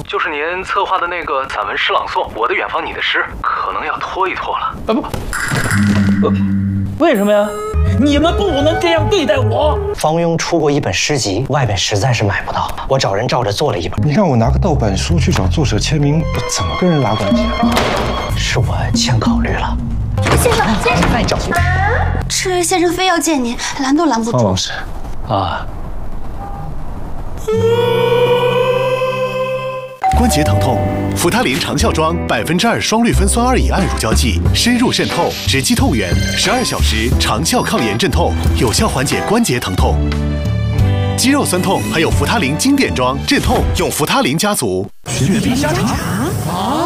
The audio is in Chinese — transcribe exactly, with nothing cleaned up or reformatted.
就是您策划的那个散文诗朗诵《我的远方你的诗》，可能要拖一拖了。啊不，呃，为什么呀？你们不能这样对待我。 方庸出过一本诗集，外边实在是买不到，我找人照着做了一本。 你让我拿个盗版书去找作者签名，我怎么跟人拉关系啊？ 是我欠考虑了。 先生，先生， 再找你。 赤日先生非要见您，拦都拦不住。 方老师， 啊。 关节疼痛，扶他林长效妆百分之二双氯芬酸二乙胺乳胶剂，深入渗透，直击痛源，十二小时长效抗炎镇痛，有效缓解关节疼痛。肌肉酸痛还有扶他林经典装镇痛，用扶他林家族。 雪碧香肠啊！